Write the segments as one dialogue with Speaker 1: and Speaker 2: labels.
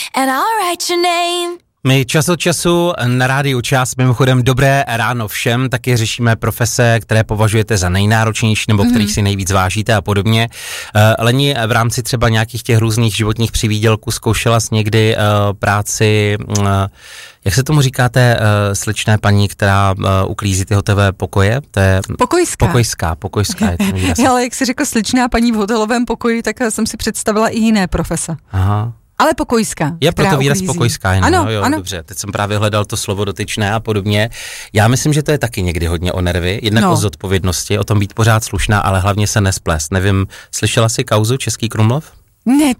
Speaker 1: and I'll write your name.
Speaker 2: My čas od času na rádiu Čas, mimochodem dobré ráno všem, taky řešíme profese, které považujete za nejnáročnější nebo kterých si nejvíc vážíte a podobně. Leni, v rámci třeba nějakých těch různých životních přivídělků zkoušela jsi někdy práci, jak se tomu říkáte, sličné paní, která uklízí ty hotové pokoje? To je Pokojská. Je to
Speaker 3: ale jak jsi řekl sličná paní v hotelovém pokoji, tak jsem si představila i jiné profese.
Speaker 2: Aha.
Speaker 3: Ale pokojská.
Speaker 2: Je proto výraz pokojská,
Speaker 3: ano,
Speaker 2: ano. Dobře, teď jsem právě hledal to slovo dotyčné a podobně. Já myslím, že to je taky někdy hodně o nervy, jednak o zodpovědnosti, o tom být pořád slušná, ale hlavně se nesplést. Nevím, slyšela jsi kauzu Český Krumlov?
Speaker 3: Ne,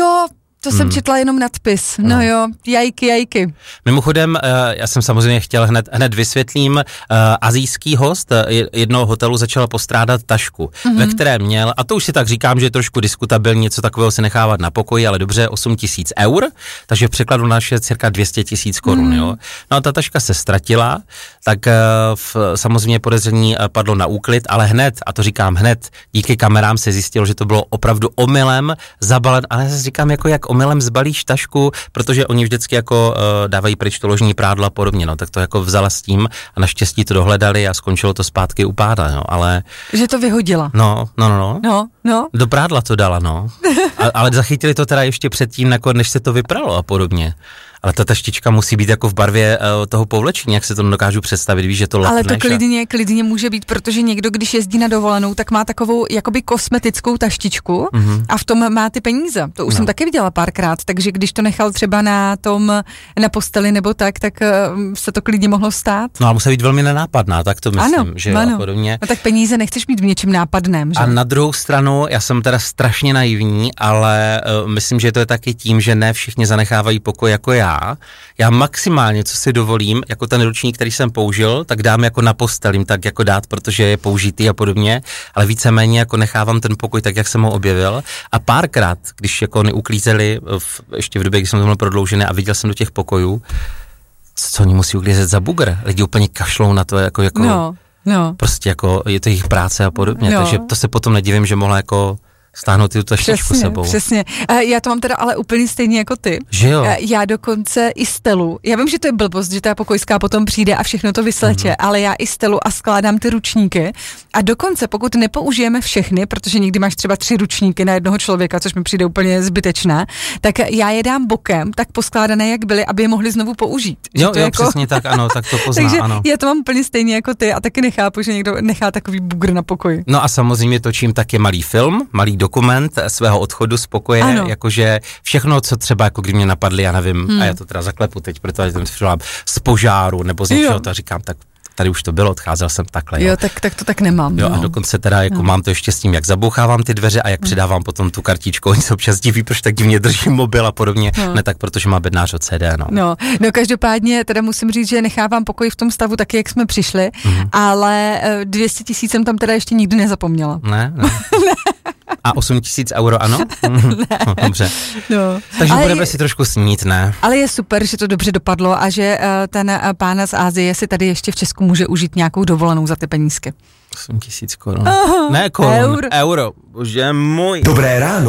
Speaker 3: to jsem četla jenom nadpis. No jo, jajky.
Speaker 2: Mimochodem, já jsem samozřejmě chtěl hned vysvětlím, asijský host jednoho hotelu začal postrádat tašku, ve které měl, a to už si tak říkám, že je trošku diskutabilní, něco takového si nechávat na pokoji, ale dobře, 8 000 eur, takže v překladu naše cirka 200 000 korun, jo. No a ta taška se ztratila, tak samozřejmě podezření padlo na úklid, ale hned, a to říkám hned, díky kamerám se zjistilo, že to bylo opravdu omylem zabalen, ale já si říkám, jako jak omylem zbalíš tašku, protože oni vždycky jako dávají pryč to ložní prádlo a podobně, no, tak to jako vzala s tím a naštěstí to dohledali a skončilo to zpátky u páda, no, ale... Že
Speaker 3: to vyhodila.
Speaker 2: No.
Speaker 3: No.
Speaker 2: Do prádla to dala, no. Ale zachytili to teda ještě předtím, než se to vypralo a podobně. Ale ta taštička musí být jako v barvě toho povlečení, jak se to dokážu představit, víš, že to lapneš.
Speaker 3: Ale to klidně může být, protože někdo, když jezdí na dovolenou, tak má takovou jakoby kosmetickou taštičku a v tom má ty peníze. To už jsem taky viděla párkrát, takže když to nechal třeba na posteli nebo tak se to klidně mohlo stát.
Speaker 2: No a musí být velmi nenápadná, tak to myslím, že a podobně.
Speaker 3: No tak peníze nechceš mít v něčem nápadném, že?
Speaker 2: A na druhou stranu, já jsem teda strašně naivní, ale myslím, že to je taky tím, že ne všichni zanechávají pokoj jako já. Já maximálně, co si dovolím, jako ten ručník, který jsem použil, tak dám jako na postelím, tak jako dát, protože je použitý a podobně, ale víceméně jako nechávám ten pokoj tak, jak jsem ho objevil. A párkrát, když jako uklízeli, ještě v době, kdy jsem to měl prodloužené a viděl jsem do těch pokojů, co oni musí uklízet za bugr? Lidi úplně kašlou na to, jako
Speaker 3: no.
Speaker 2: Prostě jako je to jejich práce a podobně, takže to se potom nedivím, že mohla jako stáhnout tu taštičku sebou.
Speaker 3: Přesně. Já to mám teda ale úplně stejně jako ty.
Speaker 2: Že jo?
Speaker 3: Já dokonce i stelu. Já vím, že to je blbost, že ta pokojská potom přijde a všechno to vysleče, ale já i stelu a skládám ty ručníky a dokonce pokud nepoužijeme všechny, protože někdy máš třeba 3 ručníky na jednoho člověka, což mi přijde úplně zbytečné, tak já je dám bokem, tak poskládané, jak byly, aby je mohli znovu použít.
Speaker 2: Jo, jako... přesně tak, ano, tak to pozná,
Speaker 3: takže
Speaker 2: ano.
Speaker 3: Já to mám úplně stejně jako ty a taky nechápu, že někdo nechá takový bugr na pokoji.
Speaker 2: No a samozřejmě točím taky malý film, malý dokument svého odchodu z pokoje, jakože všechno, co třeba, jako kdy mě napadly, já nevím, a já to teda zaklepu teď, protože jsem přišel z požáru, nebo z něčeho, to říkám, tak tady už to bylo, odcházel jsem takhle.
Speaker 3: Jo, tak to tak nemám.
Speaker 2: Jo, a dokonce teda jako mám to ještě s tím, jak zabouchávám ty dveře a jak přidávám potom tu kartičku, oni se občas diví, proč tak divně držím mobil a podobně, ne tak, protože má bednář od CD,
Speaker 3: No, každopádně teda musím říct, že nechávám pokoj v tom stavu taky, jak jsme přišli, ale 200 000 jsem tam teda ještě nikdy nezapomněla.
Speaker 2: Ne. A 8 000 euro, ano?
Speaker 3: Ne.
Speaker 2: Dobře.
Speaker 3: No.
Speaker 2: Takže budeme si trošku snít, ne?
Speaker 3: Ale je super, že to dobře dopadlo a že ten pán z Asie si tady ještě v Česku může užít nějakou dovolenou za ty penízky.
Speaker 2: 8 000 korun. Ne korun, euro. Bože můj.
Speaker 4: Dobré ráno.